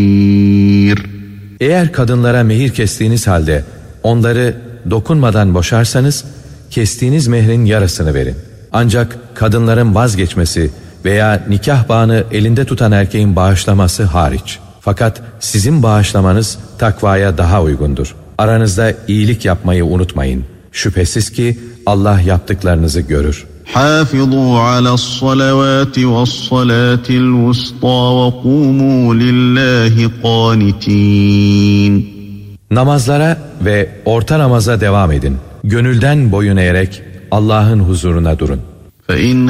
Eğer kadınlara mehir kestiğiniz halde onları dokunmadan boşarsanız kestiğiniz mehrin yarısını verin. Ancak kadınların vazgeçmesi veya nikah bağını elinde tutan erkeğin bağışlaması hariç. Fakat sizin bağışlamanız takvaya daha uygundur. Aranızda iyilik yapmayı unutmayın. Şüphesiz ki Allah yaptıklarınızı görür. حافظوا على الصلوات والصلاة الوسطى وقوموا لله قانتين. Namazlara ve orta namaza devam edin. Gönülden boyun eğerek Allah'ın huzuruna durun. فَاِنْ